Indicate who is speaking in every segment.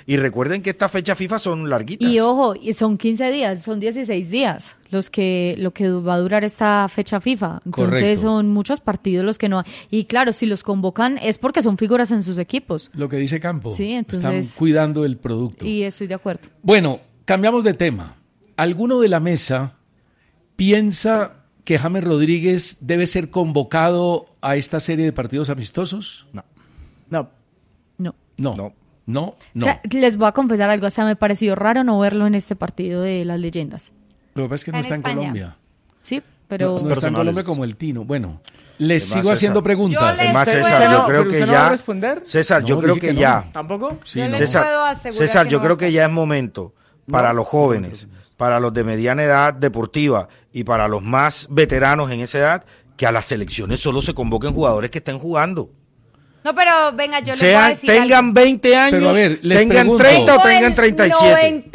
Speaker 1: Y recuerden que estas fechas FIFA son larguitas.
Speaker 2: Y ojo, y son 15 días, son 16 días lo que va a durar esta fecha FIFA. Entonces
Speaker 3: Correcto.
Speaker 2: son muchos partidos los que no. Y claro, si los convocan es porque son figuras en sus equipos.
Speaker 3: Lo que dice Campo.
Speaker 2: Sí, entonces-
Speaker 3: Están cuidando el producto.
Speaker 2: Y estoy de acuerdo.
Speaker 3: Bueno, cambiamos de tema. ¿Alguno de la mesa piensa que James Rodríguez debe ser convocado a esta serie de partidos amistosos?
Speaker 4: No.
Speaker 2: No.
Speaker 3: No.
Speaker 1: No.
Speaker 2: O sea, les voy a confesar algo, hasta me pareció raro no verlo en este partido de las leyendas.
Speaker 3: Lo que pasa es que no
Speaker 5: En
Speaker 3: está en
Speaker 5: España.
Speaker 3: Colombia.
Speaker 2: Sí, pero...
Speaker 3: No está en
Speaker 4: personales.
Speaker 3: Colombia como el Tino. Bueno, les
Speaker 1: Además,
Speaker 3: sigo haciendo
Speaker 1: César.
Speaker 3: preguntas.
Speaker 5: Yo
Speaker 1: Es más,
Speaker 5: ¿Usted
Speaker 1: César,
Speaker 5: puede-
Speaker 1: yo creo
Speaker 6: pero
Speaker 1: que
Speaker 6: usted no va a
Speaker 1: ya...
Speaker 6: responder?
Speaker 1: César, yo
Speaker 3: No,
Speaker 1: creo
Speaker 3: dije
Speaker 1: que
Speaker 3: que no.
Speaker 1: ya...
Speaker 6: ¿Tampoco?
Speaker 3: Sí,
Speaker 5: Yo
Speaker 3: no.
Speaker 5: les
Speaker 1: César,
Speaker 5: puedo asegurar
Speaker 1: César,
Speaker 5: que
Speaker 1: yo
Speaker 5: no va
Speaker 1: creo
Speaker 5: a
Speaker 1: que
Speaker 5: estar.
Speaker 1: ya es momento para los jóvenes, para los de mediana edad deportiva y para los más veteranos en esa edad, que a las selecciones solo se convoquen jugadores que estén jugando.
Speaker 5: No, pero venga, yo les voy a
Speaker 1: Sean,
Speaker 5: decir
Speaker 1: tengan
Speaker 5: algo.
Speaker 1: 20 años,
Speaker 3: Pero a ver, les
Speaker 1: tengan
Speaker 3: pregunto.
Speaker 1: 30 o
Speaker 5: Tengo
Speaker 1: tengan
Speaker 5: el
Speaker 1: 37.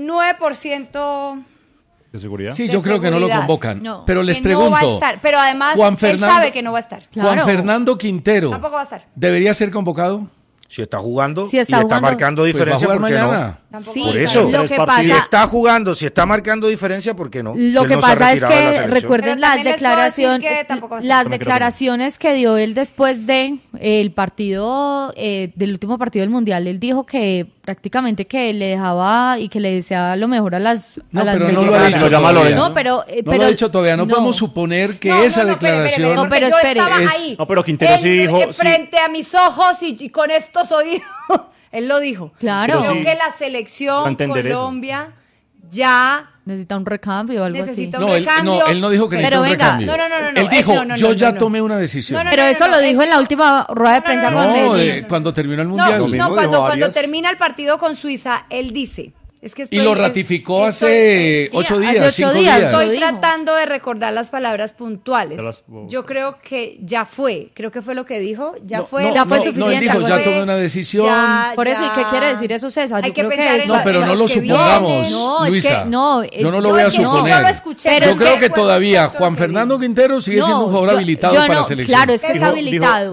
Speaker 5: 99%
Speaker 4: ¿De seguridad?
Speaker 3: Sí,
Speaker 5: de
Speaker 3: yo creo que no lo
Speaker 5: seguridad.
Speaker 3: convocan.
Speaker 2: No.
Speaker 3: Pero les
Speaker 5: que
Speaker 3: pregunto.
Speaker 5: no va a estar. Pero además,
Speaker 3: Juan
Speaker 5: él
Speaker 3: Fernando-
Speaker 5: sabe que no va a estar.
Speaker 2: Claro.
Speaker 3: Juan Fernando Quintero.
Speaker 5: Tampoco va a estar.
Speaker 3: ¿Debería ser convocado?
Speaker 1: Si está jugando
Speaker 2: Si
Speaker 1: y
Speaker 2: está
Speaker 1: está
Speaker 2: jugando,
Speaker 1: marcando
Speaker 3: Pues va a
Speaker 1: diferencia,
Speaker 3: jugar
Speaker 1: ¿por qué
Speaker 3: mañana.
Speaker 5: Tampoco
Speaker 2: Sí,
Speaker 5: va a
Speaker 1: Por
Speaker 5: estar.
Speaker 1: eso.
Speaker 2: lo
Speaker 4: Tres
Speaker 2: que
Speaker 1: no?
Speaker 4: partidos.
Speaker 1: Si
Speaker 2: pasa...
Speaker 1: está jugando, si está marcando diferencia, ¿por qué no?
Speaker 2: Lo
Speaker 1: Si él
Speaker 2: que
Speaker 1: no se ha
Speaker 2: pasa es
Speaker 1: retirado de la
Speaker 2: que
Speaker 1: selección.
Speaker 2: recuerden
Speaker 5: Pero
Speaker 2: las
Speaker 5: también les puedo decir
Speaker 2: declaraciones,
Speaker 5: que tampoco va a estar.
Speaker 2: las
Speaker 4: No me creo
Speaker 2: declaraciones que dio él después de el partido, del último partido del Mundial. Él dijo que prácticamente que le dejaba y que le deseaba lo mejor a las
Speaker 3: No,
Speaker 2: a las
Speaker 3: pero no lo ha
Speaker 2: mexicanas.
Speaker 3: dicho
Speaker 4: Lo llama
Speaker 3: todavía.
Speaker 4: Lorenzo.
Speaker 2: No, pero
Speaker 3: No
Speaker 2: pero
Speaker 3: lo ha dicho todavía. No podemos suponer que
Speaker 5: No,
Speaker 3: esa
Speaker 5: no, espere,
Speaker 3: declaración...
Speaker 5: espere,
Speaker 2: No, pero
Speaker 5: yo
Speaker 2: espere,
Speaker 5: estaba
Speaker 3: es-
Speaker 5: ahí.
Speaker 4: No, pero Quintero sí dijo... sí.
Speaker 5: Frente a mis ojos y con estos oídos, él lo dijo.
Speaker 2: Claro.
Speaker 5: Creo
Speaker 4: sí.
Speaker 5: que la
Speaker 4: Va a
Speaker 5: selección
Speaker 4: entender eso.
Speaker 5: Colombia ya
Speaker 2: necesita un recambio o algo
Speaker 5: necesita
Speaker 2: así.
Speaker 5: un
Speaker 3: No, él,
Speaker 5: recambio.
Speaker 3: no, él no dijo que
Speaker 2: Pero
Speaker 3: necesita un
Speaker 2: venga.
Speaker 3: recambio.
Speaker 5: No,
Speaker 3: Él dijo,
Speaker 5: no,
Speaker 3: yo ya
Speaker 5: no.
Speaker 3: tomé una decisión.
Speaker 5: No, no,
Speaker 2: Pero eso lo dijo en la última rueda de prensa con
Speaker 3: No,
Speaker 2: Medellín.
Speaker 3: cuando terminó el Mundial.
Speaker 5: No,
Speaker 4: mismo
Speaker 5: cuando,
Speaker 4: dijo
Speaker 5: cuando
Speaker 4: Arias.
Speaker 5: termina el partido con Suiza, él dice... Es que
Speaker 3: Y lo ratificó hace 8 días,
Speaker 2: hace 8
Speaker 3: 5
Speaker 2: días.
Speaker 3: días.
Speaker 2: Lo
Speaker 5: Estoy
Speaker 2: dijo.
Speaker 5: tratando de recordar las palabras puntuales.
Speaker 4: Te las-
Speaker 5: Yo creo que ya fue. Creo que fue lo que dijo. Ya
Speaker 3: No,
Speaker 5: fue.
Speaker 3: no,
Speaker 2: ya fue
Speaker 3: no,
Speaker 2: suficiente,
Speaker 3: No, él dijo,
Speaker 2: algo
Speaker 3: ya
Speaker 2: así.
Speaker 3: tomé una decisión.
Speaker 2: Por eso, ¿y qué quiere decir eso, César?
Speaker 5: Hay
Speaker 2: Yo
Speaker 5: que
Speaker 2: creo
Speaker 5: pensar
Speaker 2: que es
Speaker 5: en
Speaker 3: No, pero no lo
Speaker 5: los que
Speaker 3: supongamos,
Speaker 5: vienen.
Speaker 2: No, es
Speaker 3: Luisa.
Speaker 2: que no,
Speaker 3: yo no lo
Speaker 2: yo
Speaker 3: voy a
Speaker 2: es que no,
Speaker 3: suponer.
Speaker 5: no lo escuché,
Speaker 2: pero
Speaker 3: yo
Speaker 2: es
Speaker 3: creo
Speaker 2: que
Speaker 3: que
Speaker 5: fue
Speaker 3: todavía
Speaker 5: concepto
Speaker 3: Juan
Speaker 5: que
Speaker 3: Fernando
Speaker 5: vi.
Speaker 3: Quintero sigue siendo un jugador habilitado
Speaker 2: yo
Speaker 3: para
Speaker 2: no,
Speaker 3: la selección.
Speaker 2: claro, es que está
Speaker 4: Dijo,
Speaker 2: habilitado.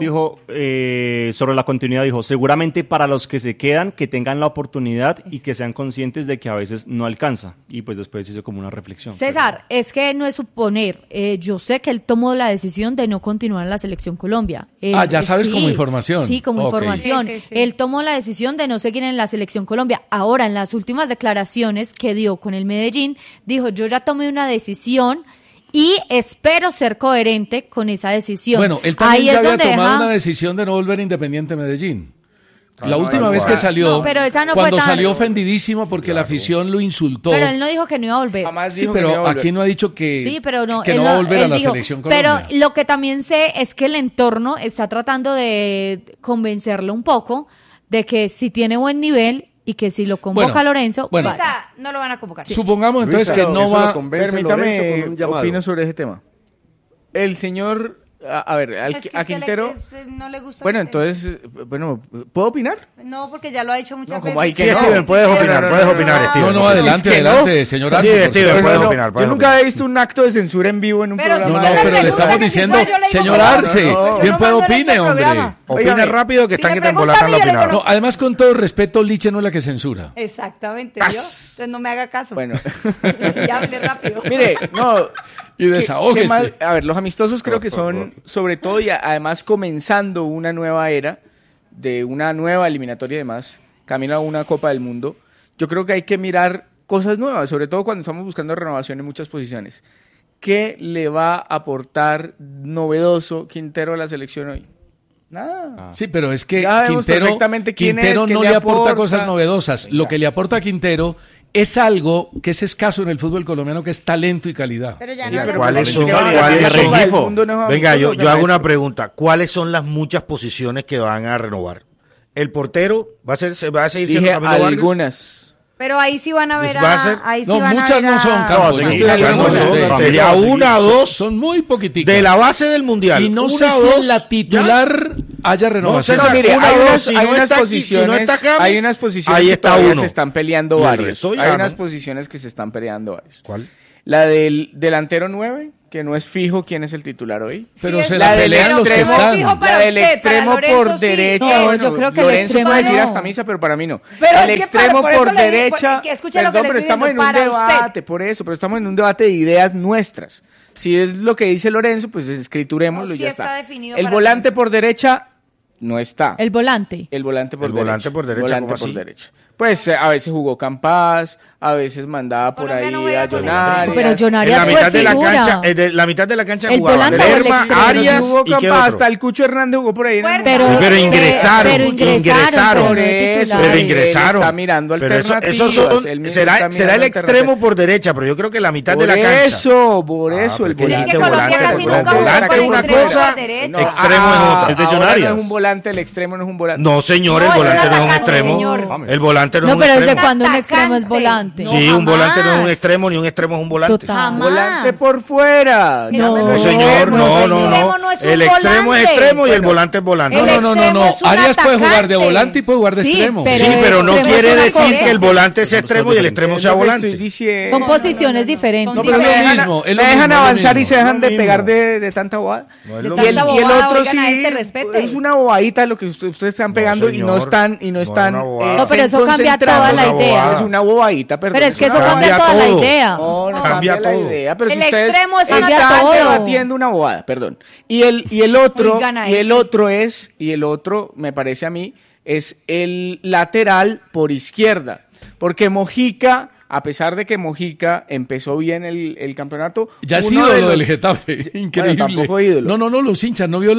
Speaker 4: sobre la continuidad, dijo, seguramente para los que se quedan, que tengan la oportunidad y que sean conscientes de que a veces no alcanza. Y pues después hizo como una reflexión.
Speaker 2: César, es que no es suponer. Yo sé que él tomó la decisión de no continuar en la selección Colombia.
Speaker 3: Ya sabes como información.
Speaker 2: Sí, como
Speaker 3: Ok.
Speaker 2: información.
Speaker 5: Sí, sí, sí.
Speaker 2: Él tomó la decisión de no seguir en la selección Colombia. Ahora, en las últimas declaraciones que dio con el Medellín, dijo, yo ya tomé una decisión y espero ser coherente con esa decisión.
Speaker 3: Bueno, él también
Speaker 2: Ahí
Speaker 3: ya
Speaker 2: es
Speaker 3: había
Speaker 2: donde
Speaker 3: tomado
Speaker 2: deja-
Speaker 3: una decisión de no volver a Independiente Medellín. La
Speaker 1: no,
Speaker 3: última
Speaker 1: igual.
Speaker 3: vez que salió,
Speaker 2: No, pero esa no fue
Speaker 3: cuando
Speaker 2: tan-
Speaker 3: salió ofendidísimo porque la afición lo insultó.
Speaker 2: Pero él no dijo que no iba a volver.
Speaker 6: Jamás
Speaker 3: Sí,
Speaker 6: dijo que no iba
Speaker 3: pero
Speaker 6: a volver.
Speaker 3: aquí no ha dicho que,
Speaker 2: Sí, pero no,
Speaker 3: que
Speaker 2: él
Speaker 3: no va a volver a
Speaker 2: él
Speaker 3: la
Speaker 2: dijo,
Speaker 3: selección Colombia.
Speaker 2: Pero lo que también sé es que el entorno está tratando de convencerlo un poco de que si tiene buen nivel y que si lo convoca
Speaker 3: Bueno,
Speaker 2: Lorenzo,
Speaker 3: bueno.
Speaker 2: vale.
Speaker 5: Luisa, no lo van a convocar.
Speaker 3: Supongamos entonces que no va...
Speaker 6: Permítame,
Speaker 7: un llamado.
Speaker 6: opino sobre ese tema. El señor, a ver,
Speaker 5: Es que
Speaker 6: a
Speaker 5: usted
Speaker 6: Quintero...
Speaker 5: no le gusta.
Speaker 6: Bueno,
Speaker 5: que-
Speaker 6: entonces, bueno, ¿puedo opinar?
Speaker 5: No, porque ya lo ha dicho muchas
Speaker 6: No,
Speaker 5: veces.
Speaker 6: como hay que
Speaker 1: Sí,
Speaker 6: no.
Speaker 1: Steven, puedes opinar, puedes opinar,
Speaker 3: No,
Speaker 1: Steven.
Speaker 3: no, adelante,
Speaker 6: Es que no.
Speaker 3: adelante, señor
Speaker 1: Sí,
Speaker 3: Arce, por
Speaker 1: Steven,
Speaker 3: supuesto.
Speaker 1: puedes
Speaker 6: No,
Speaker 1: opinar,
Speaker 6: yo
Speaker 1: puedes
Speaker 6: nunca
Speaker 1: opinar.
Speaker 6: he visto un acto de censura en vivo en un
Speaker 5: Pero
Speaker 6: programa.
Speaker 3: No,
Speaker 5: si
Speaker 3: no,
Speaker 5: usted me
Speaker 3: pero le
Speaker 5: pregunta
Speaker 3: estamos
Speaker 5: que si
Speaker 3: diciendo,
Speaker 5: igual yo le digo
Speaker 3: señor
Speaker 5: que no.
Speaker 3: Arce,
Speaker 5: No, no,
Speaker 3: bien
Speaker 5: no
Speaker 3: puede
Speaker 5: mando en
Speaker 3: opine,
Speaker 5: este
Speaker 3: hombre.
Speaker 5: programa.
Speaker 1: Opina
Speaker 6: Óigame,
Speaker 1: rápido que
Speaker 5: si
Speaker 1: están
Speaker 5: me
Speaker 1: que te
Speaker 5: pregunta
Speaker 1: embolacan
Speaker 5: a
Speaker 1: la
Speaker 5: mí, yo le digo
Speaker 1: opinión.
Speaker 3: No, además, con todo respeto, Liche no es la que censura.
Speaker 5: Exactamente, ¿yo? Entonces no me haga caso.
Speaker 6: Bueno,
Speaker 5: Ya hable rápido.
Speaker 6: mire, no...
Speaker 3: Y
Speaker 6: ¿qué
Speaker 3: desahógese.
Speaker 6: más? A ver, los amistosos creo que son, sobre todo, y además comenzando una nueva era, de una nueva eliminatoria y demás, camino a una Copa del Mundo. Yo creo que hay que mirar cosas nuevas, sobre todo cuando estamos buscando renovación en muchas posiciones. ¿Qué le va a aportar novedoso Quintero a la selección hoy? Nada.
Speaker 3: Sí, pero es que
Speaker 6: Ya vemos
Speaker 3: Quintero,
Speaker 6: perfectamente quién
Speaker 3: Quintero
Speaker 6: es, qué
Speaker 3: no
Speaker 6: le
Speaker 3: le aporta
Speaker 6: aporta.
Speaker 3: cosas novedosas. Lo que le aporta a Quintero es algo que es escaso en el fútbol colombiano, que es talento y calidad.
Speaker 5: Pero ya
Speaker 1: Sí,
Speaker 5: no le
Speaker 1: ¿cuáles son?
Speaker 4: Valencia,
Speaker 1: ¿Cuáles
Speaker 4: Valencia,
Speaker 1: son?
Speaker 4: Valencia.
Speaker 1: Venga, yo hago una pregunta. ¿Cuáles son las muchas posiciones que van a renovar? ¿El portero se va a seguir siendo
Speaker 6: Dije
Speaker 1: Camilo Vargas?
Speaker 6: algunas.
Speaker 5: Pero ahí sí van a ver
Speaker 1: Va a ser-
Speaker 5: ahí sí
Speaker 3: No,
Speaker 5: van a
Speaker 3: muchas
Speaker 5: ver
Speaker 3: no son,
Speaker 5: a-
Speaker 3: Campos.
Speaker 4: No,
Speaker 3: yo
Speaker 4: sí,
Speaker 3: estoy de
Speaker 4: muchas
Speaker 3: acuerdo
Speaker 4: no
Speaker 3: con
Speaker 4: son.
Speaker 3: usted.
Speaker 1: Sería una o dos
Speaker 3: Son muy poquiticas.
Speaker 1: de la base del mundial.
Speaker 3: Y no
Speaker 1: una
Speaker 3: sé
Speaker 1: o
Speaker 3: si
Speaker 1: dos,
Speaker 3: en la titular haya renovación.
Speaker 1: No, César,
Speaker 6: mire,
Speaker 1: una
Speaker 6: hay
Speaker 1: o dos,
Speaker 6: unas,
Speaker 1: si
Speaker 6: hay
Speaker 1: no
Speaker 6: unas
Speaker 1: está aquí,
Speaker 6: posiciones,
Speaker 1: si no está James,
Speaker 6: hay unas posiciones
Speaker 1: ahí
Speaker 6: que
Speaker 1: está
Speaker 6: todavía
Speaker 1: uno.
Speaker 6: se están peleando
Speaker 1: Y el
Speaker 6: varios.
Speaker 1: resto ya
Speaker 6: Hay
Speaker 1: no.
Speaker 6: unas posiciones que se están peleando varios.
Speaker 1: ¿Cuál?
Speaker 6: La del delantero 9, que no es fijo quién es el titular hoy.
Speaker 3: Pero
Speaker 5: Sí,
Speaker 3: se
Speaker 5: es
Speaker 3: la
Speaker 6: la del
Speaker 3: pelean los que
Speaker 6: extremo,
Speaker 3: están.
Speaker 5: fijo para
Speaker 6: la del
Speaker 5: usted,
Speaker 6: extremo
Speaker 5: para Lorenzo
Speaker 6: por
Speaker 5: sí.
Speaker 6: derecha.
Speaker 2: No,
Speaker 6: bueno,
Speaker 2: yo creo que el
Speaker 6: Lorenzo
Speaker 2: extremo
Speaker 6: puede decir
Speaker 2: no.
Speaker 6: hasta misa, pero para mí no.
Speaker 5: Pero
Speaker 6: el
Speaker 5: es que
Speaker 6: extremo
Speaker 5: por eso
Speaker 6: por
Speaker 5: le digo,
Speaker 6: derecha.
Speaker 5: que escuche lo que
Speaker 6: Perdón,
Speaker 5: le
Speaker 6: pero
Speaker 5: estoy
Speaker 6: estamos en
Speaker 5: diciendo,
Speaker 6: un
Speaker 5: para usted.
Speaker 6: debate, por eso, pero estamos en un debate de ideas nuestras. Si es lo que dice Lorenzo, pues escriturémoslo
Speaker 5: No,
Speaker 6: y
Speaker 5: sí
Speaker 6: ya
Speaker 5: está
Speaker 6: está.
Speaker 5: definido
Speaker 6: El
Speaker 5: para
Speaker 6: volante
Speaker 5: mí.
Speaker 6: por derecha no está.
Speaker 2: El volante.
Speaker 6: El volante por
Speaker 1: El
Speaker 6: derecha.
Speaker 1: volante por derecha,
Speaker 6: Volante
Speaker 1: ¿cómo
Speaker 6: por
Speaker 1: así?
Speaker 6: derecha. Pues a veces jugó Campas, a veces mandaba por
Speaker 5: Colombia
Speaker 6: ahí
Speaker 5: no juega
Speaker 6: a
Speaker 5: con el
Speaker 6: John
Speaker 5: extremo.
Speaker 6: Arias.
Speaker 2: Pero John
Speaker 1: En
Speaker 2: Arias
Speaker 1: la
Speaker 2: fue
Speaker 1: mitad de la
Speaker 2: figura.
Speaker 1: cancha, la mitad de la cancha
Speaker 2: El
Speaker 1: jugaban
Speaker 2: volante o el
Speaker 1: Lerma,
Speaker 2: extremo.
Speaker 1: Arias
Speaker 6: jugó
Speaker 1: y qué
Speaker 6: Campas,
Speaker 1: otro.
Speaker 6: hasta el Cucho Hernández jugó por ahí. En el
Speaker 5: Pero-
Speaker 6: Mundial.
Speaker 1: Pero ingresaron,
Speaker 2: pero
Speaker 1: ingresaron.
Speaker 2: pero no de
Speaker 6: Por eso,
Speaker 2: titular.
Speaker 1: Pero ingresaron.
Speaker 6: Él está mirando
Speaker 1: Pero eso
Speaker 6: alternativas,
Speaker 1: son,
Speaker 6: él mismo
Speaker 1: será
Speaker 6: está
Speaker 1: el
Speaker 6: mirando
Speaker 1: extremo
Speaker 6: alternativas.
Speaker 1: por derecha, pero yo creo que la mitad
Speaker 6: Por
Speaker 1: de la cancha.
Speaker 6: eso, por eso, el
Speaker 1: porque
Speaker 5: Es
Speaker 6: volante.
Speaker 5: que
Speaker 1: dijiste
Speaker 5: Colombia
Speaker 1: volante,
Speaker 5: casi
Speaker 1: no,
Speaker 5: nunca jugó
Speaker 1: volante
Speaker 5: con
Speaker 1: es una
Speaker 5: extremo
Speaker 1: cosa,
Speaker 5: por derecha.
Speaker 1: extremo es otra.
Speaker 4: Es de John
Speaker 6: ahora
Speaker 4: Arias.
Speaker 6: no es un volante, el extremo no es un volante.
Speaker 1: No, señor,
Speaker 5: No,
Speaker 1: el
Speaker 5: es un
Speaker 1: volante no es un
Speaker 5: atacante,
Speaker 1: extremo.
Speaker 5: señor.
Speaker 1: El volante no,
Speaker 2: No,
Speaker 1: es un
Speaker 2: pero
Speaker 1: extremo.
Speaker 2: desde cuando un extremo es
Speaker 5: Atacante.
Speaker 2: volante.
Speaker 5: No,
Speaker 1: Sí, un volante no es un
Speaker 5: jamás.
Speaker 1: extremo, ni un extremo es un volante.
Speaker 2: Total.
Speaker 5: Jamás.
Speaker 6: Volante por fuera.
Speaker 2: No.
Speaker 6: Llámelo
Speaker 1: No, señor,
Speaker 6: extremo.
Speaker 1: no,
Speaker 5: el
Speaker 1: no,
Speaker 5: extremo
Speaker 1: no.
Speaker 5: no es un
Speaker 1: El extremo es
Speaker 5: volante.
Speaker 1: extremo y el
Speaker 6: Bueno,
Speaker 1: volante es volante.
Speaker 5: el
Speaker 3: No.
Speaker 5: extremo es un
Speaker 3: Arias puede jugar de
Speaker 5: atacante.
Speaker 3: volante y puede jugar de
Speaker 2: Sí,
Speaker 3: extremo.
Speaker 2: pero
Speaker 1: Sí, pero no
Speaker 2: extremo
Speaker 1: quiere
Speaker 2: es una
Speaker 1: decir
Speaker 2: cosa.
Speaker 1: que el volante sea extremo y el extremo
Speaker 6: Es
Speaker 1: sea
Speaker 6: lo que
Speaker 1: volante.
Speaker 6: estoy diciendo.
Speaker 2: Son posiciones diferentes.
Speaker 3: No, pero es lo mismo. Es lo
Speaker 6: Me dejan
Speaker 3: mismo, es lo
Speaker 6: avanzar y
Speaker 3: mismo.
Speaker 6: se dejan
Speaker 1: Lo
Speaker 6: de
Speaker 1: mismo.
Speaker 6: pegar de tanta bobada.
Speaker 1: No es
Speaker 5: De
Speaker 1: lo
Speaker 6: Y el,
Speaker 5: tanta
Speaker 1: mismo.
Speaker 6: y el
Speaker 5: bobada,
Speaker 6: otro
Speaker 5: oigan, a
Speaker 6: sí
Speaker 5: este respete.
Speaker 6: es una bobadita lo que ustedes están pegando y no
Speaker 1: señor,
Speaker 6: están
Speaker 1: no es una bobada.
Speaker 2: No, pero eso cambia
Speaker 6: concentrando.
Speaker 2: toda la
Speaker 1: idea.
Speaker 6: Es una bobadita, perdón.
Speaker 2: Pero es que eso
Speaker 6: una
Speaker 2: cambia
Speaker 1: Cambia
Speaker 2: toda la
Speaker 1: todo.
Speaker 2: idea.
Speaker 6: No, no
Speaker 1: Cambia
Speaker 6: cambia la
Speaker 1: todo.
Speaker 6: idea, pero
Speaker 5: El
Speaker 6: si ustedes
Speaker 5: extremo es
Speaker 2: cambia
Speaker 6: están
Speaker 2: todo.
Speaker 6: debatiendo una bobada, perdón. Y el otro
Speaker 5: Oigan a
Speaker 6: y el otro me parece a mí es el lateral por izquierda, porque Mojica, a pesar de que Mojica empezó bien el campeonato,
Speaker 3: Ya es
Speaker 6: uno de
Speaker 3: ídolo del
Speaker 6: los-
Speaker 3: Getafe, increíble.
Speaker 6: tampoco ídolo.
Speaker 3: No, los hinchas, no vio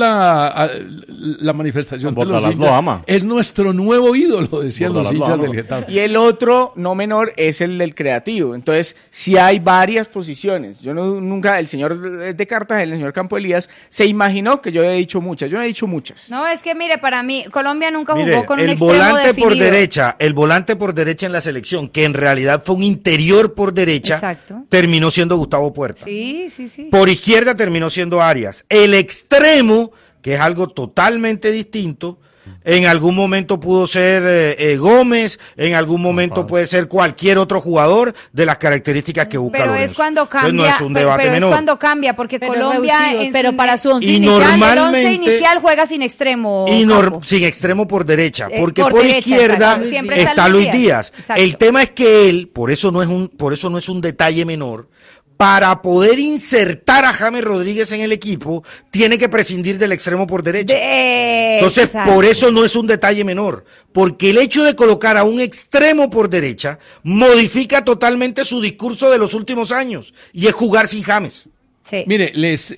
Speaker 3: la manifestación de los
Speaker 4: Bordalás
Speaker 3: hinchas.
Speaker 4: lo ama.
Speaker 3: Es nuestro nuevo ídolo, decían los
Speaker 4: Bordalás lo
Speaker 3: hinchas
Speaker 4: ama.
Speaker 3: del Getafe.
Speaker 6: Y el otro, no menor, es el del creativo. Entonces, si hay varias posiciones. Yo nunca, el señor de Cartagena, el señor Campo Elías, se imaginó que yo he dicho muchas. Yo no he dicho muchas.
Speaker 5: No, es que mire, para mí, Colombia nunca
Speaker 1: Mire,
Speaker 5: jugó con un
Speaker 1: el
Speaker 5: extremo
Speaker 1: volante por
Speaker 5: definido.
Speaker 1: derecha, el volante por derecha en la selección, que en realidad fue un interior por derecha,
Speaker 5: Exacto.
Speaker 1: terminó siendo Gustavo Puerta.
Speaker 5: Sí.
Speaker 1: Por izquierda terminó siendo Arias. El extremo, que es algo totalmente distinto, en algún momento pudo ser Gómez, en algún momento puede ser cualquier otro jugador de las características que busca
Speaker 5: Pero
Speaker 1: Lorenzo.
Speaker 5: es cuando
Speaker 1: Entonces,
Speaker 5: cambia,
Speaker 1: no es un debate
Speaker 5: pero es
Speaker 1: menor.
Speaker 5: cuando cambia, porque
Speaker 2: Pero
Speaker 5: Colombia
Speaker 2: reducido,
Speaker 5: en
Speaker 2: pero
Speaker 5: su-
Speaker 2: para su once
Speaker 1: Y
Speaker 2: inicial,
Speaker 5: el once
Speaker 1: normalmente-
Speaker 5: inicial juega sin extremo. Campo.
Speaker 1: Sin extremo por derecha, porque
Speaker 5: Por
Speaker 1: por,
Speaker 5: derecha,
Speaker 1: izquierda
Speaker 5: exacto. Siempre
Speaker 1: está Luis Díaz.
Speaker 5: Exacto.
Speaker 1: El tema es que él, por eso no es un detalle menor, para poder insertar a James Rodríguez en el equipo, tiene que prescindir del extremo por derecha. Entonces,
Speaker 5: Exacto.
Speaker 1: por eso no es un detalle menor, porque el hecho de colocar a un extremo por derecha modifica totalmente su discurso de los últimos años, y es jugar sin James.
Speaker 5: Sí.
Speaker 3: Mire,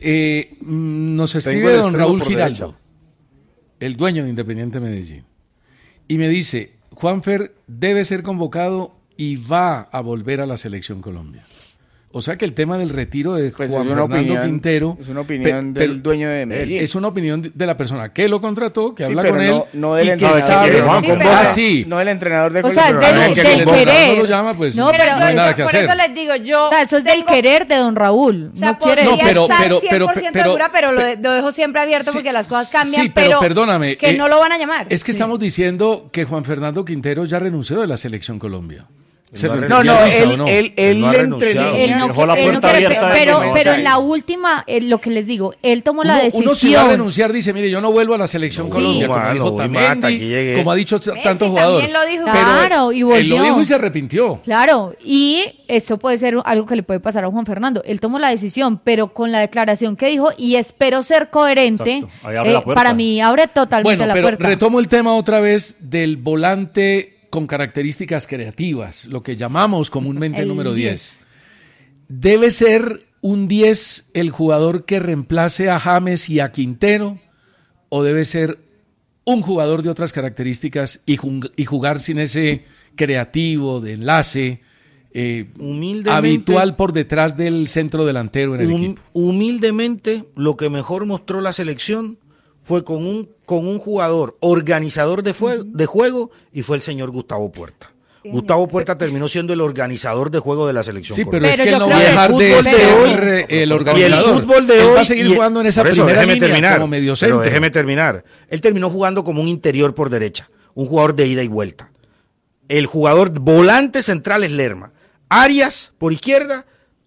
Speaker 3: nos
Speaker 7: Tengo
Speaker 3: escribe
Speaker 7: el
Speaker 3: don
Speaker 7: extremo
Speaker 3: Raúl
Speaker 7: por
Speaker 3: Giraldo,
Speaker 7: derecha.
Speaker 3: el dueño de Independiente Medellín, y me dice, Juanfer debe ser convocado y va a volver a la Selección Colombia. O sea que el tema del retiro de
Speaker 6: Pues
Speaker 3: Juan
Speaker 6: es una
Speaker 3: Fernando
Speaker 6: opinión,
Speaker 3: Quintero
Speaker 6: es una opinión
Speaker 3: pero
Speaker 6: del dueño de Medellín.
Speaker 3: es una opinión de la persona que lo contrató, que
Speaker 6: Sí,
Speaker 3: habla
Speaker 6: pero
Speaker 3: con
Speaker 6: no-
Speaker 3: él
Speaker 6: no del
Speaker 3: y que
Speaker 6: entrenador
Speaker 3: sabe.
Speaker 6: que
Speaker 1: Juan
Speaker 5: Sí, pero-
Speaker 3: Ah, sí.
Speaker 6: No el entrenador de
Speaker 2: O sea,
Speaker 6: Colombia.
Speaker 2: es
Speaker 1: pero
Speaker 2: del,
Speaker 1: que
Speaker 2: del
Speaker 1: convoca,
Speaker 2: querer.
Speaker 3: no lo llama, pues
Speaker 2: No,
Speaker 3: no
Speaker 2: pero
Speaker 3: hay nada que
Speaker 5: por
Speaker 3: hacer.
Speaker 5: eso les digo, yo
Speaker 2: O sea, eso es del
Speaker 5: tengo-
Speaker 2: querer de don Raúl.
Speaker 5: O sea,
Speaker 2: No quiere
Speaker 5: podría
Speaker 3: No, pero-
Speaker 5: estar
Speaker 3: pero-
Speaker 5: 100%
Speaker 3: pero-
Speaker 5: segura, pero lo dejo siempre abierto
Speaker 3: Sí,
Speaker 5: porque las cosas cambian,
Speaker 3: sí, pero perdóname,
Speaker 5: que no lo van a llamar.
Speaker 3: Es que estamos diciendo que Juan Fernando Quintero ya renunció de la Selección Colombia. ¿Se
Speaker 1: No ha
Speaker 3: lo
Speaker 6: No, no,
Speaker 3: avisa o no?
Speaker 6: él
Speaker 1: No ha
Speaker 6: le
Speaker 1: renunciado.
Speaker 6: entrenó.
Speaker 2: Él no,
Speaker 4: Dejó la
Speaker 2: él no
Speaker 4: puerta
Speaker 2: quiere,
Speaker 4: abierta de
Speaker 2: pero,
Speaker 4: que
Speaker 2: pero
Speaker 6: no
Speaker 2: en la última, lo que les digo, él tomó la
Speaker 3: Uno
Speaker 2: decisión.
Speaker 3: si va a renunciar dice, mire, yo no vuelvo a la Selección
Speaker 2: Sí.
Speaker 3: Colombia, como
Speaker 1: Mano,
Speaker 3: dijo
Speaker 1: voy más, hasta aquí
Speaker 3: Tamendi,
Speaker 1: llegué.
Speaker 3: como ha dicho
Speaker 5: Messi
Speaker 3: tantos jugadores.
Speaker 5: también lo dijo.
Speaker 2: Claro, y
Speaker 3: Él
Speaker 2: volvió.
Speaker 3: lo dijo y se arrepintió.
Speaker 2: Claro, y esto puede ser algo que le puede pasar a Juan Fernando. Él tomó la decisión, pero con la declaración que dijo, y espero ser coherente,
Speaker 4: Exacto. Ahí abre la puerta.
Speaker 2: para mí abre totalmente
Speaker 3: Bueno,
Speaker 2: la
Speaker 3: pero
Speaker 2: puerta.
Speaker 3: retomo el tema otra vez del volante con características creativas, lo que llamamos comúnmente el
Speaker 2: El
Speaker 3: número
Speaker 2: 10.
Speaker 3: 10. ¿Debe ser un 10 el jugador que reemplace a James y a Quintero? ¿O debe ser un jugador de otras características y jugar sin ese creativo, de enlace,
Speaker 1: Humildemente,
Speaker 3: habitual por detrás del centro delantero en el equipo?
Speaker 1: Humildemente, lo que mejor mostró la selección fue con un jugador organizador de juego, y fue el señor Gustavo Puerta. Gustavo Puerta terminó siendo el organizador de juego de la selección
Speaker 3: Sí, pero
Speaker 1: colombiana.
Speaker 3: es
Speaker 2: Pero
Speaker 3: que
Speaker 2: yo
Speaker 3: él no
Speaker 2: creo
Speaker 3: va a
Speaker 2: que
Speaker 3: dejar
Speaker 1: el
Speaker 3: de
Speaker 1: fútbol de
Speaker 3: ser
Speaker 1: hoy-
Speaker 3: el
Speaker 1: Y el
Speaker 3: organizador.
Speaker 1: fútbol de
Speaker 3: Él
Speaker 1: hoy
Speaker 3: va a seguir jugando en esa
Speaker 1: por eso,
Speaker 3: primera
Speaker 1: déjeme
Speaker 3: línea
Speaker 1: terminar,
Speaker 3: como medio
Speaker 1: pero
Speaker 3: centro.
Speaker 1: déjeme terminar. Él terminó jugando como un interior por derecha, un jugador de ida y vuelta. El jugador volante central es Lerma. Arias por izquierda,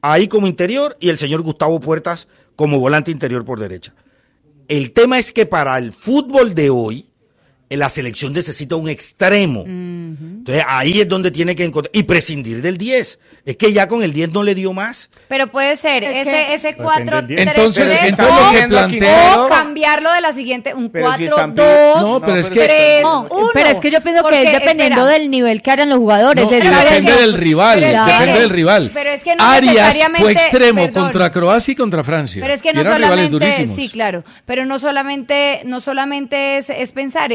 Speaker 1: ahí como interior y el señor Gustavo Puertas como volante interior por derecha. El tema es que para el fútbol de hoy, la selección necesita un extremo. Entonces ahí es donde tiene que encontrar y prescindir del 10. Es que ya con el 10 no le dio más.
Speaker 5: Pero puede ser ese 4-3-3
Speaker 3: Entonces lo que
Speaker 5: o cambiarlo de la siguiente, un 4-2,
Speaker 3: no, pero es que
Speaker 5: 3-1.
Speaker 2: Pero es que yo pienso que es dependiendo del nivel que hayan los jugadores.
Speaker 3: No, depende del rival, depende del rival.
Speaker 5: Pero es que no
Speaker 3: Arias
Speaker 5: necesariamente,
Speaker 3: fue extremo contra Croacia y contra Francia.
Speaker 5: Pero es que no solamente, sí, claro, pero no solamente es pensar,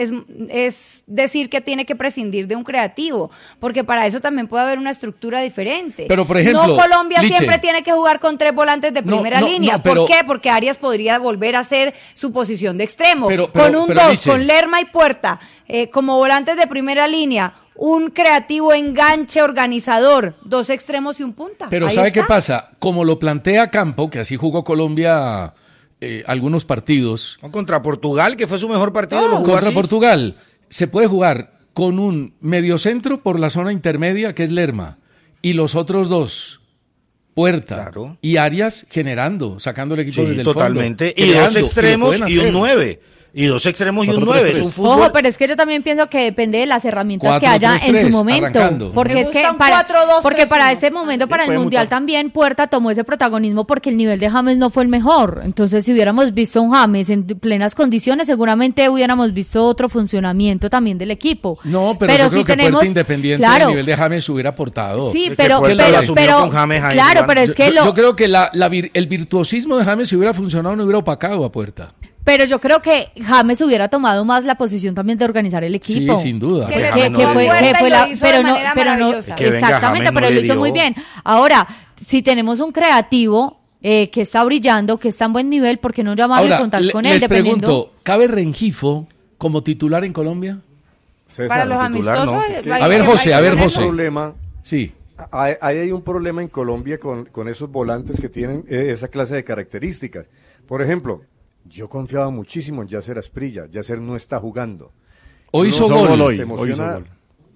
Speaker 5: es decir que tiene que prescindir de un creativo, porque para eso también puede haber una estructura diferente.
Speaker 3: Pero por ejemplo,
Speaker 5: no Colombia
Speaker 3: Liche,
Speaker 5: siempre tiene que jugar con 3 volantes de primera línea. ¿Por qué? Porque Arias podría volver a hacer su posición de extremo. Con un 2,
Speaker 3: Liche,
Speaker 5: con Lerma y Puerta, como volantes de primera línea, un creativo enganche organizador, 2 extremos y un punta.
Speaker 3: Pero
Speaker 5: ahí
Speaker 3: ¿sabe
Speaker 5: está.
Speaker 3: qué pasa? Como lo plantea Campo, que así jugó Colombia algunos partidos.
Speaker 1: Contra Portugal, que fue su mejor partido, lo jugó
Speaker 3: Contra
Speaker 1: así.
Speaker 3: Portugal se puede jugar con un mediocentro por la zona intermedia, que es Lerma, y los otros 2, Puerta y Arias, generando, sacando el equipo desde el
Speaker 1: totalmente.
Speaker 3: fondo.
Speaker 1: Y 2 extremos y un 9. Y 2 extremos y un 9. Es un fútbol.
Speaker 2: Ojo, pero es que yo también pienso que depende de las herramientas
Speaker 3: 4-3-3,
Speaker 2: que haya en su momento.
Speaker 3: arrancando.
Speaker 2: Porque
Speaker 5: Me
Speaker 2: es que
Speaker 5: gusta un
Speaker 2: para
Speaker 5: 4-2-3-1.
Speaker 2: porque para ese momento, para el Mundial también, Puerta tomó ese protagonismo porque el nivel de James no fue el mejor. Entonces, si hubiéramos visto un James en plenas condiciones, seguramente hubiéramos visto otro funcionamiento también del equipo.
Speaker 3: No, pero yo creo
Speaker 2: si
Speaker 3: que
Speaker 2: tenemos,
Speaker 3: Puerta independiente del nivel de James hubiera aportado.
Speaker 2: Sí,
Speaker 1: que
Speaker 2: pero
Speaker 1: Puerta lo asumió con James ahí,
Speaker 2: claro,
Speaker 1: Iván.
Speaker 2: pero es que
Speaker 3: Yo creo que el virtuosismo de James, si hubiera funcionado, no hubiera opacado a Puerta.
Speaker 2: Pero yo creo que James hubiera tomado más la posición también de organizar el equipo.
Speaker 3: Sí, sin duda.
Speaker 5: Que
Speaker 1: Pues
Speaker 5: le
Speaker 1: James
Speaker 5: tocó
Speaker 1: no le
Speaker 5: Puerta
Speaker 1: dio.
Speaker 5: y lo hizo de manera maravillosa.
Speaker 1: Que venga,
Speaker 2: exactamente,
Speaker 1: James
Speaker 2: pero
Speaker 1: no
Speaker 2: lo
Speaker 1: le
Speaker 2: hizo
Speaker 1: dio.
Speaker 2: muy bien. Ahora, si tenemos un creativo que está brillando, que está en buen nivel, ¿por qué no llamarle y
Speaker 3: Ahora,
Speaker 2: contar con él?
Speaker 3: les
Speaker 2: Dependiendo.
Speaker 3: pregunto, ¿cabe Rengifo como titular en Colombia?
Speaker 7: César,
Speaker 5: Para los
Speaker 1: titular,
Speaker 5: amistosos.
Speaker 1: no.
Speaker 7: Es que-
Speaker 5: hay-
Speaker 3: A ver, José,
Speaker 5: hay-
Speaker 3: a ver,
Speaker 7: hay un
Speaker 3: José.
Speaker 7: problema.
Speaker 3: Sí.
Speaker 7: Hay un problema en Colombia con esos volantes que tienen esa clase de características. Por ejemplo, yo confiaba muchísimo en Yasser Asprilla. Yasser no está jugando.
Speaker 3: Hoy hizo
Speaker 7: Uno
Speaker 3: gol.
Speaker 7: se
Speaker 4: Hoy
Speaker 7: emociona.
Speaker 4: hizo gol.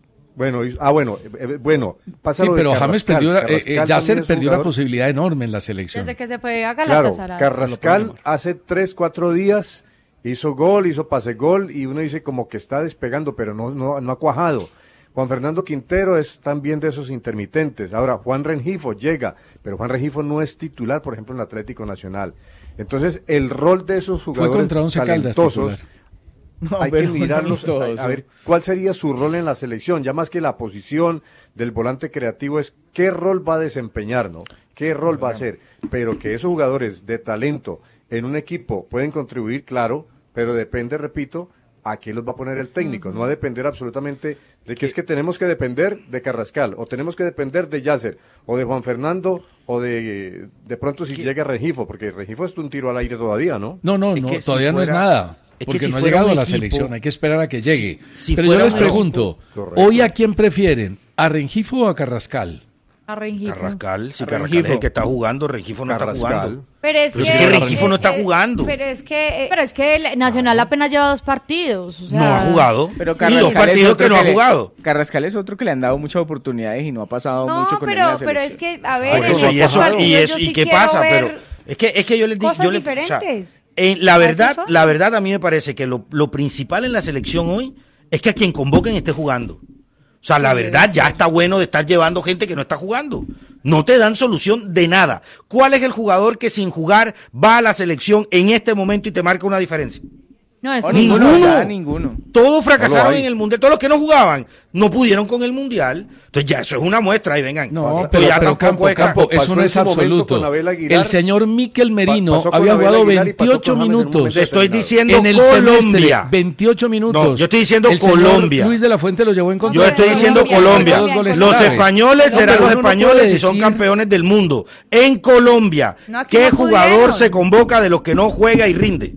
Speaker 7: Bueno, pasa
Speaker 3: Sí,
Speaker 7: lo de
Speaker 3: pero James
Speaker 7: Carrascal.
Speaker 3: perdió,
Speaker 7: Carrascal
Speaker 3: Yasser
Speaker 7: también es
Speaker 3: perdió una
Speaker 7: jugador.
Speaker 3: posibilidad enorme en la selección.
Speaker 2: Desde que se fue a
Speaker 7: Claro,
Speaker 2: Galatasaray.
Speaker 7: Carrascal hace 3-4 días hizo gol, hizo pase gol y uno dice como que está despegando, pero no ha cuajado. Juan Fernando Quintero es también de esos intermitentes. Ahora, Juan Rengifo llega, pero Juan Rengifo no es titular, por ejemplo, en el Atlético Nacional. Entonces, el rol de esos
Speaker 3: Fue
Speaker 7: jugadores
Speaker 3: contra Once Caldas
Speaker 7: talentosos,
Speaker 3: titular.
Speaker 6: No,
Speaker 7: hay que
Speaker 6: pero
Speaker 7: mirarlos,
Speaker 6: todos,
Speaker 7: a ver cuál sería su rol en la selección. Ya más que la posición del volante creativo es qué rol va a desempeñar, ¿no? ¿Qué rol va a hacer? Pero que esos jugadores de talento en un equipo pueden contribuir, claro, pero depende, repito, a qué los va a poner el técnico. No va a depender absolutamente de que es que tenemos que depender de Carrascal, o tenemos que depender de Yasser, o de Juan Fernando, o de pronto si llega Rengifo, porque Rengifo es un tiro al aire todavía, ¿no?
Speaker 3: No,
Speaker 1: Es que si
Speaker 3: todavía no es
Speaker 1: fuera-
Speaker 3: nada.
Speaker 1: es que
Speaker 3: Porque
Speaker 1: si
Speaker 3: no ha
Speaker 1: fuera
Speaker 3: llegado
Speaker 1: un
Speaker 3: a la
Speaker 1: equipo-
Speaker 3: selección, hay que esperar a que llegue.
Speaker 1: si
Speaker 3: Pero yo
Speaker 1: fuera
Speaker 3: les
Speaker 1: un
Speaker 3: pregunto,
Speaker 7: equipo- Correcto.
Speaker 3: ¿hoy a quién prefieren? ¿A Rengifo o a Carrascal?
Speaker 2: A Rengifo.
Speaker 1: Carrascal, si
Speaker 6: A
Speaker 1: Carrascal es
Speaker 6: Rengifo.
Speaker 1: el que está jugando, Rengifo no está
Speaker 7: Carrascal.
Speaker 1: jugando.
Speaker 5: Pero es
Speaker 1: Pero
Speaker 5: que,
Speaker 1: es que Rengifo no está jugando.
Speaker 5: Pero es que
Speaker 2: Pero es que el Nacional apenas lleva 2 partidos. O sea,
Speaker 1: No ha jugado.
Speaker 6: Pero
Speaker 1: Sí,
Speaker 6: Carrascal
Speaker 1: 2
Speaker 6: es
Speaker 1: partidos
Speaker 6: otro
Speaker 1: que no ha
Speaker 6: le-
Speaker 1: jugado.
Speaker 6: Carrascal es otro que le han dado muchas oportunidades y no ha pasado
Speaker 5: no,
Speaker 6: mucho con él en la
Speaker 5: pero es
Speaker 6: selección.
Speaker 5: que a ver,
Speaker 1: Por
Speaker 5: en
Speaker 1: eso,
Speaker 5: los
Speaker 1: y eso,
Speaker 5: partidos
Speaker 1: y
Speaker 5: yo
Speaker 1: eso,
Speaker 5: sí
Speaker 1: y qué
Speaker 5: quiero
Speaker 1: pasa,
Speaker 5: ver
Speaker 1: pero es que yo les digo,
Speaker 5: cosas
Speaker 1: yo les,
Speaker 5: diferentes.
Speaker 1: la verdad,
Speaker 5: Esos son.
Speaker 1: la verdad a mí me parece que lo principal en la selección hoy es que a quien convoquen esté jugando. O sea, la verdad ya está bueno de estar llevando gente que no está jugando. No te dan solución de nada. ¿Cuál es el jugador que sin jugar va a la selección en este momento y te marca una diferencia?
Speaker 2: no es
Speaker 6: Oh,
Speaker 1: ninguno.
Speaker 6: ya, ninguno.
Speaker 1: Todos fracasaron
Speaker 7: hay.
Speaker 1: en el Mundial. Todos los que no jugaban no pudieron con el Mundial. Entonces ya eso es una muestra. Y vengan.
Speaker 3: No,
Speaker 1: esto
Speaker 3: pero,
Speaker 1: ya
Speaker 3: pero
Speaker 1: tampoco es
Speaker 3: Campo,
Speaker 7: Pasó
Speaker 3: eso no
Speaker 7: en
Speaker 3: es
Speaker 7: su momento
Speaker 3: absoluto.
Speaker 7: con Abel Aguilar.
Speaker 3: El señor Miquel Merino
Speaker 7: Pasó con
Speaker 3: había
Speaker 7: Abel
Speaker 3: jugado
Speaker 7: Aguilar y pasó
Speaker 3: 28
Speaker 7: con James en un
Speaker 3: minutos.
Speaker 7: momento
Speaker 1: Te estoy diciendo
Speaker 3: En el
Speaker 1: Colombia.
Speaker 3: semestre, 28 minutos.
Speaker 1: No, yo estoy diciendo
Speaker 3: El señor
Speaker 1: Colombia.
Speaker 3: Luis de la Fuente lo llevó en contra.
Speaker 1: Yo estoy diciendo Colombia.
Speaker 3: Dos goles
Speaker 1: Los
Speaker 3: clave.
Speaker 1: españoles
Speaker 3: No,
Speaker 1: serán
Speaker 3: pero
Speaker 1: los
Speaker 3: uno no
Speaker 1: españoles
Speaker 3: puede
Speaker 1: si son
Speaker 3: decir-
Speaker 1: campeones del mundo. En Colombia,
Speaker 5: No, aquí
Speaker 1: ¿qué
Speaker 5: no
Speaker 1: jugador
Speaker 5: pudieron.
Speaker 1: se convoca de los que no juega y rinde?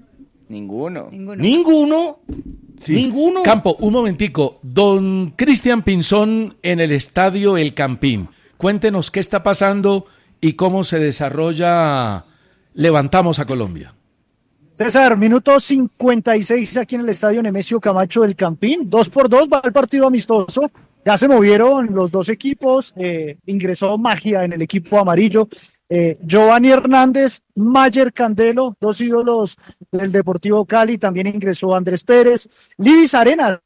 Speaker 6: Ninguno.
Speaker 1: Ninguno.
Speaker 3: Sí.
Speaker 1: Ninguno.
Speaker 3: Campo, un momentico. Don Cristian Pinzón en el estadio El Campín. Cuéntenos qué está pasando y cómo se desarrolla Levantamos a Colombia.
Speaker 8: César, minuto 56 aquí en el estadio Nemesio Camacho del Campín. 2-2 va el partido amistoso Ya se movieron los dos equipos, ingresó Magia en el equipo amarillo, Giovanni Hernández, Mayer Candelo, dos ídolos del Deportivo Cali, también ingresó Andrés Pérez, Libis Arenas.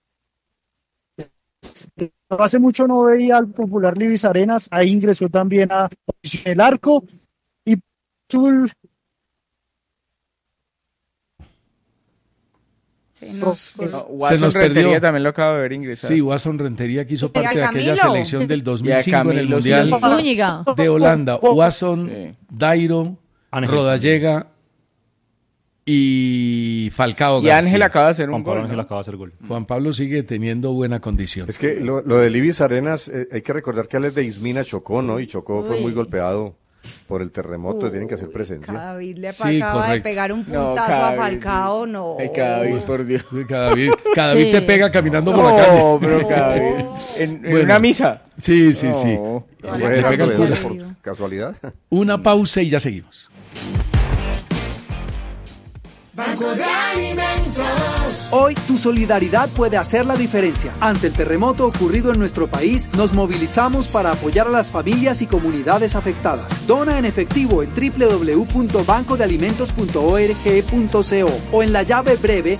Speaker 8: Hace mucho no veía al popular Libis Arenas, ahí ingresó también a el arco y
Speaker 6: Watson Rentería también lo acabo de ver ingresar.
Speaker 3: Sí, Watson Rentería que hizo parte de aquella selección del 2005 en el Mundial de Holanda. Watson, Dairo, Rodallega y Falcao García.
Speaker 6: Y Ángel acaba de hacer un gol.
Speaker 4: Ángel acaba de hacer gol.
Speaker 3: Juan Pablo sigue teniendo buena condición.
Speaker 7: Es que lo de Libis Arenas, hay que recordar que Alex de Ismina chocó, ¿no? Y chocó, fue muy golpeado por el terremoto, tienen que hacer presencia.
Speaker 5: Cadavid le acaba de pegar un puntazo a Falcao, no.
Speaker 6: Ay, Cadavid, por Dios.
Speaker 3: Cadavid te pega caminando por la calle.
Speaker 6: No, pero Cadavid. En una misa.
Speaker 3: Sí.
Speaker 7: Le pega el culo por casualidad.
Speaker 3: Una pausa y ya seguimos.
Speaker 9: Banco de Alimentos.
Speaker 10: Hoy tu solidaridad puede hacer la diferencia. Ante el terremoto ocurrido en nuestro país, nos movilizamos para apoyar a las familias y comunidades afectadas. Dona en efectivo en www.bancodealimentos.org.co o en la llave breve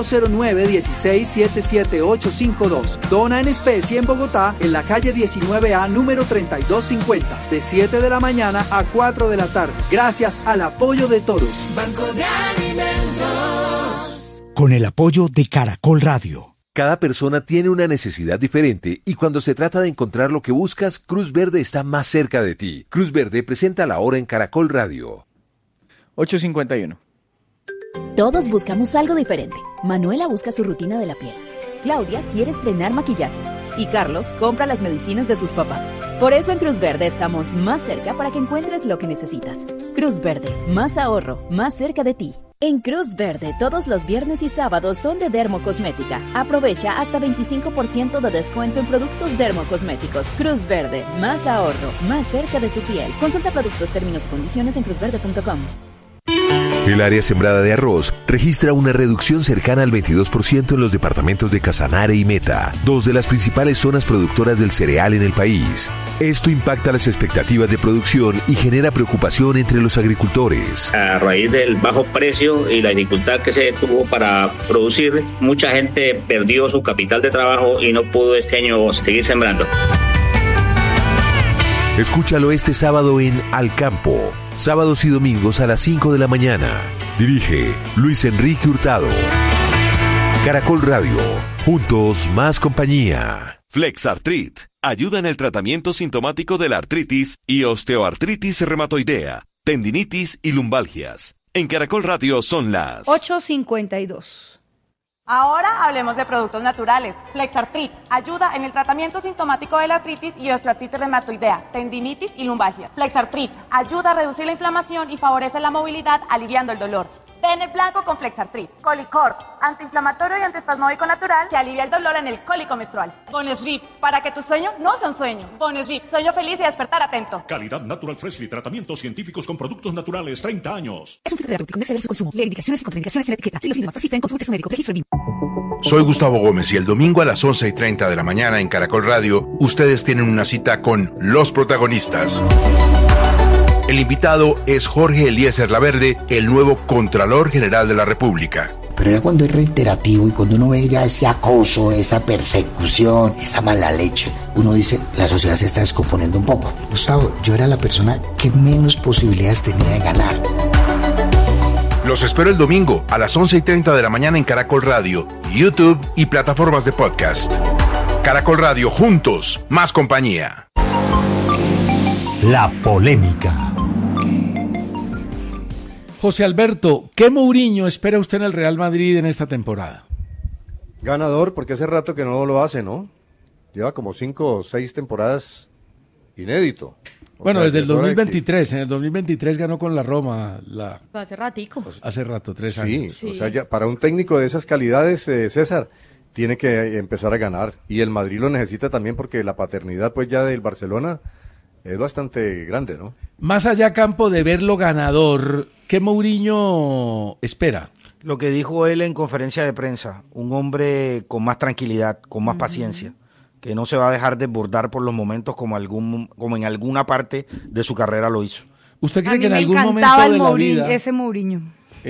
Speaker 10: 009-16-77852. Dona en especie en Bogotá, en la calle 19A número 3250, de 7 de la mañana a 4 de la tarde. Gracias al apoyo de todos.
Speaker 9: Banco de Alimentos.
Speaker 11: Con el apoyo de Caracol Radio. Cada persona tiene una necesidad diferente y cuando se trata de encontrar lo que buscas, Cruz Verde está más cerca de ti. Cruz Verde presenta la hora en Caracol Radio.
Speaker 6: 8:51.
Speaker 12: Todos buscamos algo diferente. Manuela busca su rutina de la piel. Claudia quiere estrenar maquillaje. Y Carlos compra las medicinas de sus papás. Por eso en Cruz Verde estamos más cerca para que encuentres lo que necesitas. Cruz Verde, más ahorro, más cerca de ti. En Cruz Verde, todos los viernes y sábados son de Dermocosmética. Aprovecha hasta 25% de descuento en productos dermocosméticos. Cruz Verde, más ahorro, más cerca de tu piel. Consulta productos, términos y condiciones en cruzverde.com.
Speaker 11: El área sembrada de arroz registra una reducción cercana al 22% en los departamentos de Casanare y Meta, dos de las principales zonas productoras del cereal en el país. Esto impacta las expectativas de producción y genera preocupación entre los agricultores.
Speaker 13: A raíz del bajo precio y la dificultad que se tuvo para producir, mucha gente perdió su capital de trabajo y no pudo este año seguir sembrando.
Speaker 11: Escúchalo este sábado en Al Campo, sábados y domingos a las 5 de la mañana. Dirige Luis Enrique Hurtado. Caracol Radio, juntos más compañía.
Speaker 14: Flexartrit ayuda en el tratamiento sintomático de la artritis y osteoartritis reumatoidea, tendinitis y lumbalgias. En Caracol Radio son las
Speaker 5: 8:52.
Speaker 15: Ahora hablemos de productos naturales. Flexartrit ayuda en el tratamiento sintomático de la artritis y osteoartritis reumatoidea, tendinitis y lumbalgia. Flexartrit ayuda a reducir la inflamación y favorece la movilidad, aliviando el dolor. Ten el blanco con Flexartrit. Colicort, antiinflamatorio y antiespasmódico natural que alivia el dolor en el cólico menstrual. Bonesleep, para que tu sueño no sea un sueño. Bonesleep, sueño feliz y despertar atento.
Speaker 16: Calidad Natural Freshly, tratamientos científicos con productos naturales, 30 años.
Speaker 17: Es un fitoterapéutico, no exceder su consumo. Lee indicaciones y contraindicaciones en la etiqueta. Si los síntomas persisten, consulte a su médico. Registro BIM.
Speaker 18: Soy Gustavo Gómez y el domingo a las 11:30 de la mañana en Caracol Radio, ustedes tienen una cita con los protagonistas. El invitado es Jorge Eliezer Laverde, el nuevo Contralor General de la República.
Speaker 19: Pero ya cuando es reiterativo y cuando uno ve ya ese acoso, esa persecución, esa mala leche, uno dice, la sociedad se está descomponiendo un poco. Gustavo, yo era la persona que menos posibilidades tenía de ganar.
Speaker 18: Los espero el domingo a las 11:30 de la mañana en Caracol Radio, YouTube y plataformas de podcast. Caracol Radio, juntos, más compañía.
Speaker 11: La polémica.
Speaker 3: José Alberto, ¿qué Mourinho espera usted en el Real Madrid en esta temporada?
Speaker 7: Ganador, porque hace rato que no lo hace, ¿no? Lleva como 5 o 6 temporadas inédito.
Speaker 3: Bueno, desde el 2023, en el 2023 ganó con la Roma.
Speaker 2: Hace ratico.
Speaker 3: Hace rato, 3 años.
Speaker 7: Sí, o sea, ya para un técnico de esas calidades, César, tiene que empezar a ganar. Y el Madrid lo necesita también porque la paternidad, pues ya del Barcelona es bastante grande, ¿no?
Speaker 3: Más allá, Campo, de verlo ganador, ¿qué Mourinho espera?
Speaker 1: Lo que dijo él en conferencia de prensa, un hombre con más tranquilidad, con más paciencia. que no se va a dejar desbordar por los momentos como en alguna parte de su carrera lo hizo.
Speaker 3: ¿Usted cree que en algún momento de la vida
Speaker 5: ese Mourinho?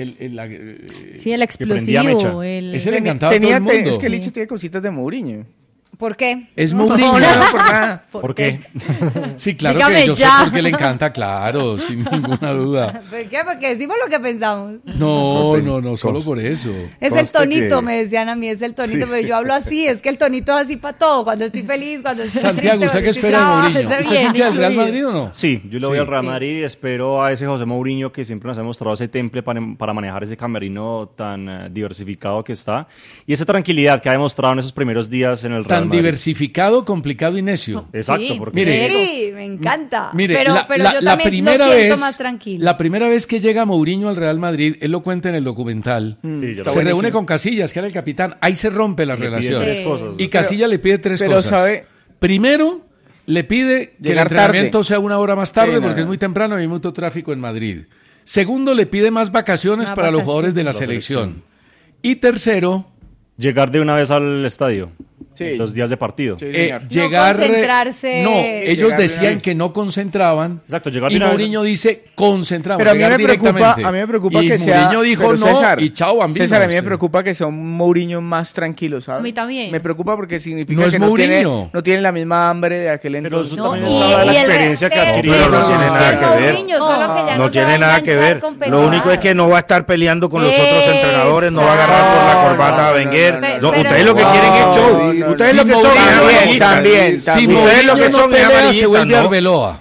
Speaker 2: Sí, el explosivo.
Speaker 3: Ese le encantaba a todo el mundo.
Speaker 6: Es que Licha tiene cositas de Mourinho.
Speaker 5: ¿Por qué?
Speaker 3: Es Mourinho.
Speaker 6: No, por nada.
Speaker 4: ¿Por qué?
Speaker 3: Sí, claro.
Speaker 2: Dígame
Speaker 3: que yo
Speaker 2: ya.
Speaker 3: sé por qué le encanta, claro, sin ninguna duda.
Speaker 5: ¿Por qué? Porque decimos lo que pensamos.
Speaker 3: No, solo por eso.
Speaker 5: Es el tonito, me decían a mí, es el tonito, pero yo hablo así, es que el tonito es así para todo, cuando estoy feliz, cuando estoy
Speaker 3: Santiago,
Speaker 5: triste,
Speaker 3: ¿usted qué
Speaker 5: cuando
Speaker 3: espera de
Speaker 5: estoy
Speaker 3: Mourinho?
Speaker 5: brava.
Speaker 3: ¿Usted es hincha del Real Madrid o no?
Speaker 4: Sí, yo le voy al Real Madrid y espero a ese José Mourinho que siempre nos ha mostrado ese temple para manejar ese camerino tan diversificado que está y esa tranquilidad que ha demostrado en esos primeros días en el Real Madrid.
Speaker 3: Tan diversificado, complicado y necio.
Speaker 4: Exacto,
Speaker 2: Sí,
Speaker 4: porque
Speaker 5: Sí, me encanta.
Speaker 3: Mire,
Speaker 5: pero yo también lo siento más tranquilo.
Speaker 3: La primera vez que llega Mourinho al Real Madrid, él lo cuenta en el documental, se reúne con Casillas, que era el capitán, ahí se rompe la relación. Y Casillas le pide tres cosas.
Speaker 6: ¿Sabe?
Speaker 3: Primero, le pide que el
Speaker 6: Llegar
Speaker 3: entrenamiento
Speaker 6: tarde.
Speaker 3: sea una hora más tarde,
Speaker 6: Sí,
Speaker 3: porque
Speaker 6: no.
Speaker 3: es muy temprano y hay mucho tráfico en Madrid. Segundo, le pide más vacaciones
Speaker 5: Más
Speaker 3: para los
Speaker 5: vacaciones.
Speaker 3: jugadores de la selección. Y tercero,
Speaker 4: llegar de una vez al estadio,
Speaker 6: Sí.
Speaker 4: los días de partido.
Speaker 6: Sí, señor.
Speaker 3: llegar.
Speaker 5: concentrarse.
Speaker 3: No, ellos
Speaker 6: Llegar de
Speaker 3: decían
Speaker 6: una vez.
Speaker 3: que no concentraban.
Speaker 4: Exacto, llegar de
Speaker 3: Y
Speaker 4: una vez.
Speaker 3: Mourinho dice concentramos.
Speaker 6: Pero a mí
Speaker 3: llegar
Speaker 6: me preocupa,
Speaker 3: directamente.
Speaker 6: a mí me preocupa
Speaker 3: y
Speaker 6: que sea.
Speaker 3: Mourinho dijo
Speaker 6: pero
Speaker 3: no
Speaker 6: César,
Speaker 3: y chao, bambinos.
Speaker 6: César, a mí me preocupa que sea un Mourinho más tranquilo, ¿sabes?
Speaker 2: A mí también.
Speaker 6: Me preocupa porque significa
Speaker 3: No es
Speaker 6: que
Speaker 3: Mourinho.
Speaker 6: no tiene la misma hambre de aquel
Speaker 4: Pero
Speaker 6: entonces.
Speaker 4: eso
Speaker 2: No,
Speaker 4: también
Speaker 2: y-
Speaker 4: es dada la
Speaker 2: y el
Speaker 4: experiencia que
Speaker 2: respeto.
Speaker 4: adquirió.
Speaker 1: Pero no tiene nada que ver.
Speaker 5: Mourinho, solo que ya
Speaker 1: No
Speaker 5: se va
Speaker 1: tiene
Speaker 5: a
Speaker 1: nada que
Speaker 5: enganchar
Speaker 1: ver.
Speaker 5: con
Speaker 1: Lo
Speaker 5: pelear.
Speaker 1: único es que no va a estar peleando con los otros
Speaker 5: Exacto.
Speaker 1: entrenadores, no va a agarrar por la corbata a Wenger.
Speaker 5: Pero-
Speaker 1: No,
Speaker 5: pero-
Speaker 1: ustedes lo que quieren es show.
Speaker 6: No,
Speaker 1: Ustedes
Speaker 3: si
Speaker 1: lo que son es
Speaker 3: Mourinho-
Speaker 1: amarillistas.
Speaker 6: También.
Speaker 3: Si
Speaker 1: Ustedes lo que
Speaker 3: Mourinho no
Speaker 1: son es
Speaker 3: pelea, se
Speaker 1: amarillistas,
Speaker 3: vuelve
Speaker 1: ¿no?
Speaker 3: Arbeloa.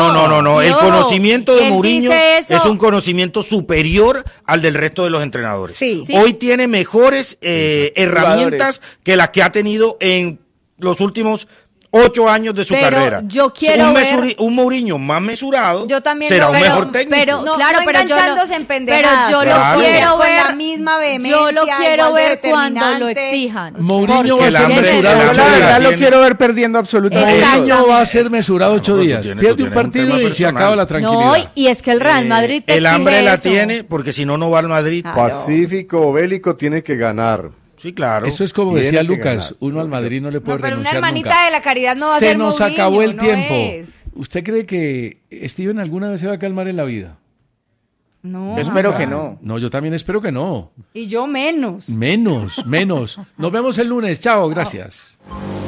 Speaker 1: No. El
Speaker 2: No.
Speaker 1: conocimiento de
Speaker 5: Él
Speaker 1: Mourinho
Speaker 5: dice eso.
Speaker 1: es un conocimiento superior al del resto de los entrenadores.
Speaker 5: Sí.
Speaker 1: Hoy tiene mejores herramientas que las que ha tenido en los últimos 8 años de su
Speaker 2: Pero
Speaker 1: carrera.
Speaker 2: yo quiero
Speaker 1: un Mourinho más mesurado
Speaker 5: Yo también
Speaker 1: será
Speaker 5: lo
Speaker 1: un
Speaker 5: veo,
Speaker 1: mejor técnico.
Speaker 2: pero
Speaker 5: No,
Speaker 2: claro,
Speaker 5: no
Speaker 2: pero yo
Speaker 5: enganchándose en pendejadas.
Speaker 2: pero yo
Speaker 1: Claro.
Speaker 2: lo quiero
Speaker 5: Con la
Speaker 2: ver
Speaker 5: misma vehemencia,
Speaker 2: yo lo quiero
Speaker 5: igual de
Speaker 2: ver cuando lo
Speaker 5: determinante.
Speaker 2: exijan.
Speaker 3: Mourinho va
Speaker 1: Porque
Speaker 3: a ser
Speaker 1: el hambre-
Speaker 3: mesurado
Speaker 1: el
Speaker 6: Yo
Speaker 3: 8
Speaker 6: la
Speaker 1: hambre
Speaker 6: verdad
Speaker 3: días.
Speaker 6: lo
Speaker 1: tiene.
Speaker 6: quiero ver perdiendo absolutamente.
Speaker 2: Exacto.
Speaker 3: Mourinho va a ser mesurado 8
Speaker 1: pero tú
Speaker 3: días.
Speaker 1: tienes-
Speaker 3: Pierde
Speaker 1: tú
Speaker 3: un
Speaker 1: tienes un
Speaker 3: partido
Speaker 1: tema
Speaker 3: y se
Speaker 1: personal.
Speaker 3: acaba la tranquilidad.
Speaker 2: No, y es que el Real Madrid te
Speaker 1: el hambre la
Speaker 2: exige
Speaker 1: tiene
Speaker 2: eso.
Speaker 1: porque si no, no va al Madrid.
Speaker 7: Pacífico o bélico tiene que ganar.
Speaker 1: Sí, claro.
Speaker 3: Eso es como
Speaker 7: Tiene
Speaker 3: decía
Speaker 7: que
Speaker 3: Lucas,
Speaker 7: ganar.
Speaker 3: uno al Madrid no le puede
Speaker 5: No, pero una
Speaker 3: renunciar
Speaker 5: hermanita
Speaker 3: nunca.
Speaker 5: de la caridad no va a
Speaker 3: Se
Speaker 5: ser
Speaker 3: nos
Speaker 5: Mourinho,
Speaker 3: acabó el
Speaker 5: no
Speaker 3: tiempo.
Speaker 5: es.
Speaker 3: ¿Usted cree que Steven alguna vez se va a calmar en la vida?
Speaker 5: No.
Speaker 6: Yo espero que no.
Speaker 3: No, yo también espero que no.
Speaker 5: Y yo menos.
Speaker 3: Menos. Nos vemos el lunes. Chao, gracias.